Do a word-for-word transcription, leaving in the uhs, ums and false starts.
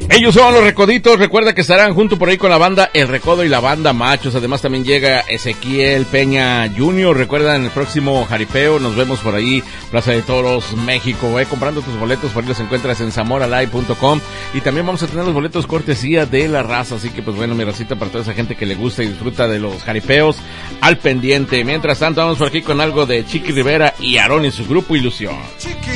Ellos son los Recoditos, recuerda que estarán junto por ahí con la banda El Recodo y la banda Machos. Además también llega Ezequiel Peña junior Recuerdan el próximo jaripeo, nos vemos por ahí, Plaza de Toros, México. Ve comprando tus boletos, por ahí los encuentras en zamora live punto com. Y también vamos a tener los boletos cortesía de La Raza. Así que pues bueno, mi racita, para toda esa gente que le gusta y disfruta de los jaripeos, al pendiente. Mientras tanto, vamos por aquí con algo de Chiqui Rivera y Aarón y su grupo Ilusión. Chiqui.